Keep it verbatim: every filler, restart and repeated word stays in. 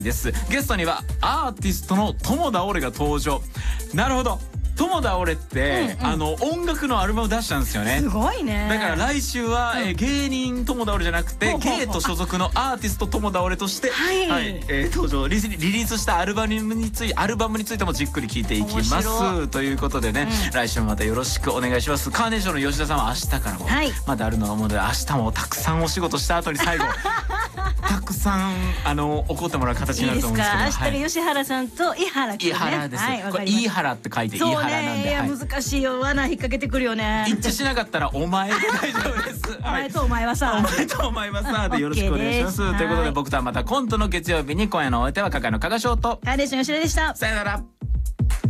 です。ゲストにはアーティストの友田オレが登場。なるほど、友田オレって、うんうん、あの音楽のアルバム出したんですよね。 すごいね。 だから来週は、うん、え芸人友田オレじゃなくてゲート所属のアーティスト友田オレとして、はいはい、えー、登場リリースしたアルバムについてアルバムについてもじっくり聞いていきますということでね、うん、来週もまたよろしくお願いします。カーネーションの吉田さんは明日からも、はい、まだあるのは思うので明日もたくさんお仕事した後に最後たくさんあの怒ってもらう形になると思うんですけど、 いいですか。明日が吉原さんと井原君ね。井原です。 はい、これ井原って書いて井原なんで。 いや難しいよ、罠引っ掛けてくるよね。 一致しなかったらお前で大丈夫です。 お前とお前はさ、 お前とお前はさでよろしくお願いします。ということで僕とはまた今度の月曜日に、今夜のお相手はカカの加賀翔とカーネーション吉田でした。 さよなら。